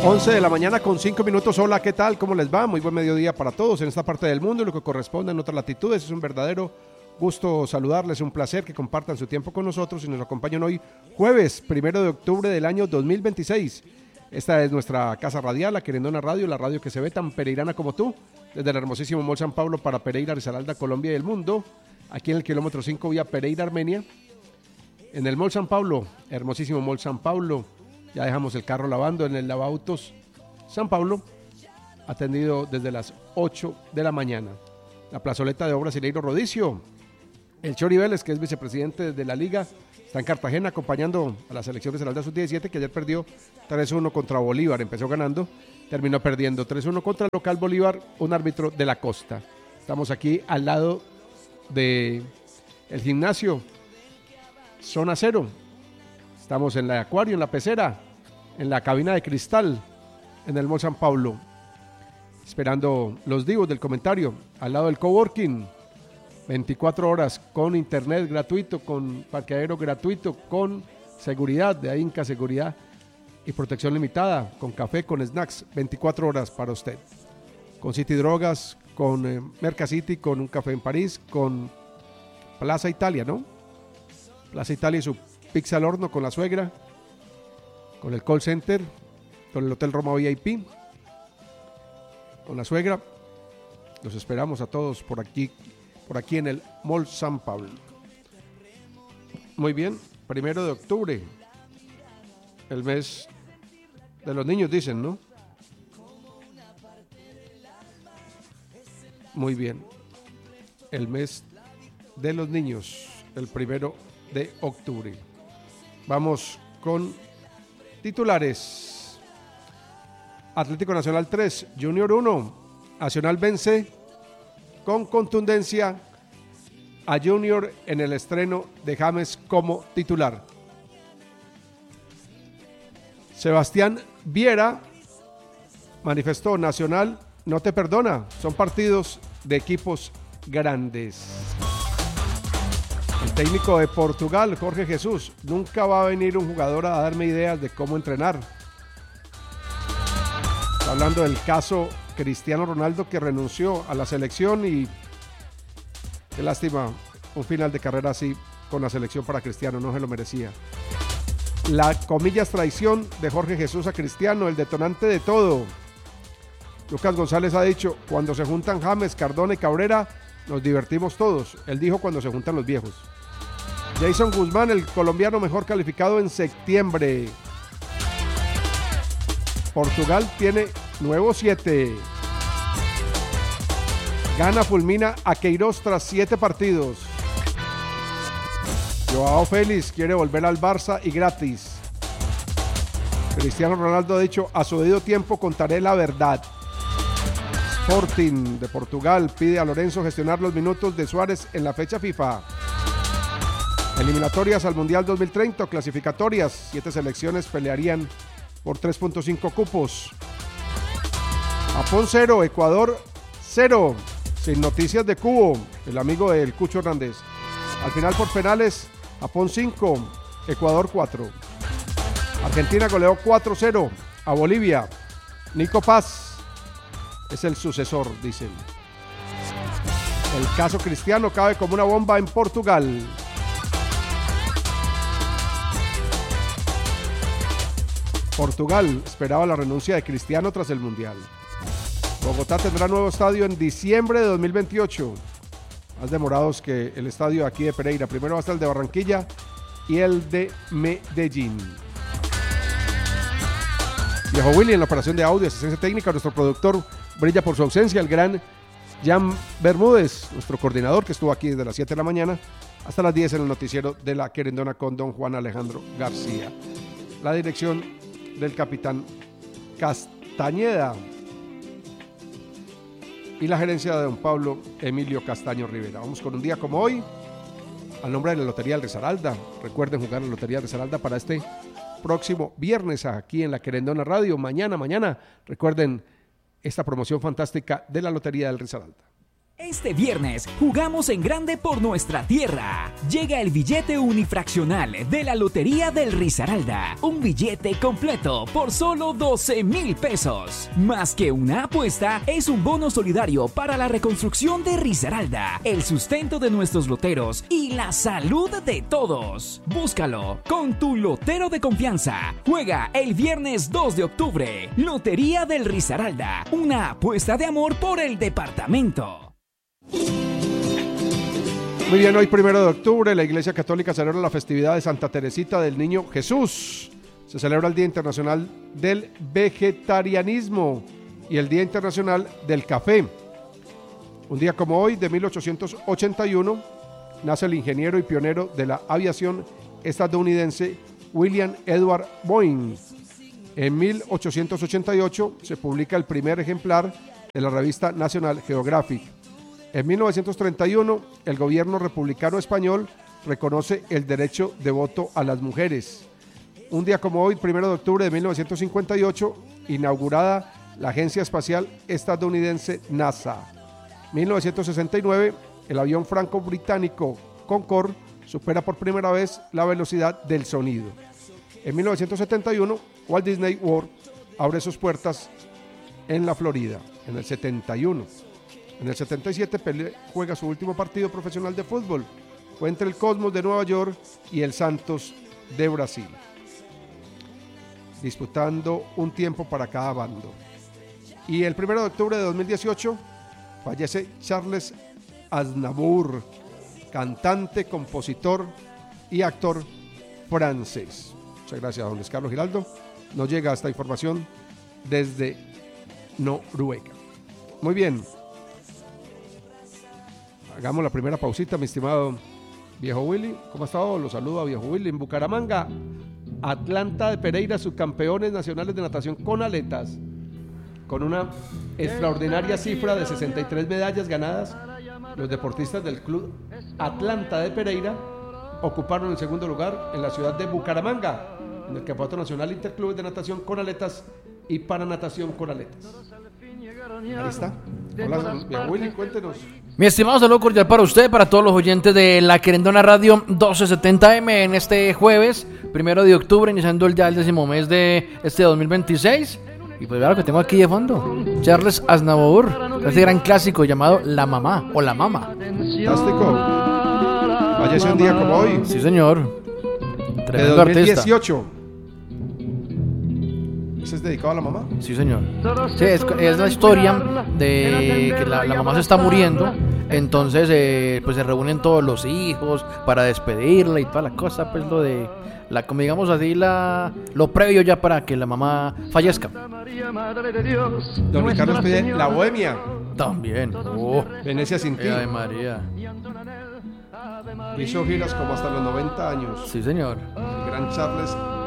11 de la mañana con 5 minutos. Hola, ¿qué tal? ¿Cómo les va? Muy buen mediodía para todos en esta parte del mundo y lo que corresponde en otras latitudes. Es un verdadero gusto saludarles, un placer que compartan su tiempo con nosotros y nos acompañan hoy jueves 1 de octubre del año 2026. Esta es nuestra casa radial, la Querendona Radio, la radio que se ve tan pereirana como tú, desde el hermosísimo Mall San Pablo para Pereira, Risaralda, Colombia y el mundo, aquí en el kilómetro 5 vía Pereira, Armenia, en el Mall San Pablo, hermosísimo Mall San Pablo. Ya dejamos el carro lavando en el Lavautos San Pablo, atendido desde las 8 de la mañana. La plazoleta de obras Sileiro Rodicio. El Chori Vélez, que es vicepresidente de la Liga, está en Cartagena acompañando a la selección de Risaralda Sub-17, que ayer perdió 3-1 contra Bolívar. Empezó ganando, terminó perdiendo 3-1 contra el local Bolívar, un árbitro de la costa. Estamos aquí al lado del gimnasio, zona cero. Estamos en el acuario, en la pecera, en la cabina de cristal, en el Mall San Pablo, esperando los divos del comentario, al lado del coworking, 24 horas con internet gratuito, con parqueadero gratuito, con seguridad de Inca Seguridad y protección limitada, con café, con snacks, 24 horas para usted. Con City Drogas, con Mercacity, con un café en París, con Plaza Italia, ¿no? Plaza Italia y su pizza al horno con la suegra, con el call center, con el Hotel Roma VIP, con la suegra. Los esperamos a todos por aquí en el Mall San Pablo. Muy bien, 1 de octubre, el mes de los niños, dicen, ¿no? Muy bien, el mes de los niños, el 1 de octubre. Vamos con titulares. Atlético Nacional 3, Junior 1. Nacional vence con contundencia a Junior en el estreno de James como titular. Sebastián Viera manifestó: Nacional no te perdona, son partidos de equipos grandes. El técnico de Portugal, Jorge Jesús: nunca va a venir un jugador a darme ideas de cómo entrenar. Está hablando del caso Cristiano Ronaldo, que renunció a la selección, y qué lástima un final de carrera así con la selección para Cristiano, no se lo merecía. La comillas traición de Jorge Jesús a Cristiano, el detonante de todo. Lucas González ha dicho: cuando se juntan James, Cardona y Cabrera, nos divertimos todos. Él dijo: cuando se juntan los viejos. Jason Guzmán, el colombiano mejor calificado en septiembre. Portugal tiene nuevo 7. Gana fulmina a Queiroz tras 7 partidos. Joao Félix quiere volver al Barça y gratis. Cristiano Ronaldo ha dicho: a su debido tiempo contaré la verdad. Sporting de Portugal pide a Lorenzo gestionar los minutos de Suárez en la fecha FIFA. Eliminatorias al Mundial 2030, clasificatorias. 7 selecciones pelearían por 3.5 cupos. Japón 0, Ecuador 0. Sin noticias de Cubo, el amigo del Cucho Hernández. Al final por penales, Japón 5, Ecuador 4. Argentina goleó 4-0 a Bolivia. Nico Paz es el sucesor, dicen. El caso Cristiano cabe como una bomba en Portugal. Portugal esperaba la renuncia de Cristiano tras el Mundial. Bogotá tendrá nuevo estadio en diciembre de 2028. Más demorados que el estadio aquí de Pereira. Primero va a estar el de Barranquilla y el de Medellín. Viejo Willy en la operación de audio, asistencia técnica. Nuestro productor brilla por su ausencia, el gran Jan Bermúdez, nuestro coordinador, que estuvo aquí desde las 7 de la mañana hasta las 10 en el noticiero de la Querendona con don Juan Alejandro García. La dirección del capitán Castañeda y la gerencia de don Pablo Emilio Castaño Rivera. Vamos con un día como hoy, al nombre de la Lotería del Risaralda. Recuerden jugar la Lotería del Risaralda para este próximo viernes aquí en la Querendona Radio. Mañana, recuerden esta promoción fantástica de la Lotería del Risaralda. Este viernes jugamos en grande por nuestra tierra. Llega el billete unifraccional de la Lotería del Risaralda. Un billete completo por solo 12,000 pesos. Más que una apuesta, es un bono solidario para la reconstrucción de Risaralda, el sustento de nuestros loteros y la salud de todos. Búscalo con tu lotero de confianza. Juega el viernes 2 de octubre. Lotería del Risaralda. Una apuesta de amor por el departamento. Muy bien, hoy 1 de octubre la Iglesia Católica celebra la festividad de Santa Teresita del Niño Jesús. Se celebra el Día Internacional del Vegetarianismo y el Día Internacional del Café. Un día como hoy, de 1881, nace el ingeniero y pionero de la aviación estadounidense William Edward Boeing. En 1888 se publica el primer ejemplar de la revista National Geographic. En 1931, el gobierno republicano español reconoce el derecho de voto a las mujeres. Un día como hoy, 1 de octubre de 1958, inaugurada la Agencia Espacial Estadounidense NASA. 1969, el avión franco-británico Concorde supera por primera vez la velocidad del sonido. En 1971, Walt Disney World abre sus puertas en la Florida, en el 71. En el 77, Pelé juega su último partido profesional de fútbol. Fue entre el Cosmos de Nueva York y el Santos de Brasil, disputando un tiempo para cada bando. Y el 1 de octubre de 2018 fallece Charles Aznavour, cantante, compositor y actor francés. Muchas gracias a don Luis Carlos Giraldo. Nos llega esta información desde Noruega. Muy bien. Hagamos la primera pausita, mi estimado viejo Willy. ¿Cómo ha estado? Los saludo a viejo Willy. En Bucaramanga, Atlanta de Pereira, subcampeones nacionales de natación con aletas, con una extraordinaria cifra de 63 medallas ganadas. Los deportistas del club Atlanta de Pereira ocuparon el segundo lugar en la ciudad de Bucaramanga, en el Campeonato Nacional Interclubes de Natación con Aletas y para natación con aletas. Ahí está. Hola, Willy, cuéntenos. Mi estimado, saludo cordial para usted, para todos los oyentes de La Querendona Radio 1270M en este jueves, 1 de octubre, iniciando ya el 10º mes de este 2026. Y pues claro que tengo aquí de fondo Charles Aznavour, este gran clásico llamado La Mamá o La Mama. Fantástico. Falleció un día como hoy. Sí, señor. Tremendo de 2018. Artista. ¿Ese es dedicado a la mamá? Sí, señor. Sí, es la historia de que la mamá se está muriendo. Entonces, pues se reúnen todos los hijos para despedirla y toda la cosa, pues lo de como digamos así, lo previo ya para que la mamá fallezca. Don Ricardo pide La Bohemia. También. Venecia sin ti. Ave María. Hizo giras como hasta los 90 años. Sí, señor. El gran Charles